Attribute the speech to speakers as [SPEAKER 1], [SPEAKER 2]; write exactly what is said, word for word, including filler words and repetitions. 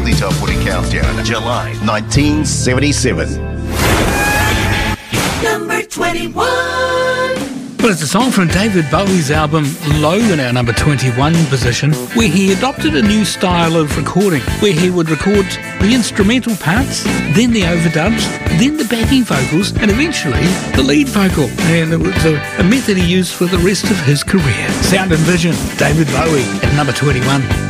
[SPEAKER 1] Family Top forty Countdown, July nineteen seventy-seven.
[SPEAKER 2] Number twenty-one.
[SPEAKER 3] Well, it's a song from David Bowie's album Low in our number twenty-one position, where he adopted a new style of recording, where he would record the instrumental parts, then the overdubs, then the backing vocals, and eventually the lead vocal. And it was a, a method he used for the rest of his career. Sound and Vision, David Bowie at number twenty-one.